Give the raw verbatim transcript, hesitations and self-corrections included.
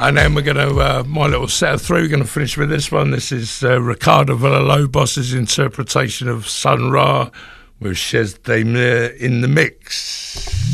And then we're going to, uh, my little set of three, we're going to finish with this one. This is uh, Ricardo Villalobos's interpretation of Sun Ra with Chez Demir in the mix.